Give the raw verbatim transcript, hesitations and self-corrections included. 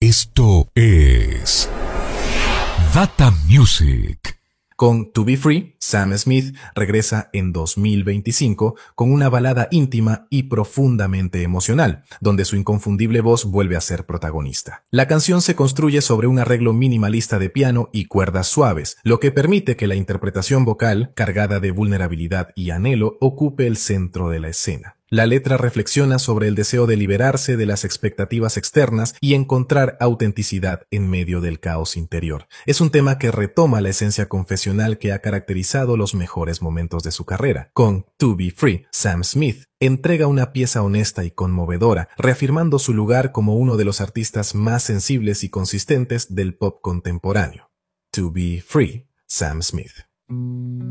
Esto es Data Music. Con To Be Free, Sam Smith regresa en dos mil veinticinco con una balada íntima y profundamente emocional, donde su inconfundible voz vuelve a ser protagonista. La canción se construye sobre un arreglo minimalista de piano y cuerdas suaves, lo que permite que la interpretación vocal, cargada de vulnerabilidad y anhelo, ocupe el centro de la escena. La letra reflexiona sobre el deseo de liberarse de las expectativas externas y encontrar autenticidad en medio del caos interior. Es un tema que retoma la esencia confesional que ha caracterizado los mejores momentos de su carrera. Con To Be Free, Sam Smith entrega una pieza honesta y conmovedora, reafirmando su lugar como uno de los artistas más sensibles y consistentes del pop contemporáneo. To Be Free, Sam Smith.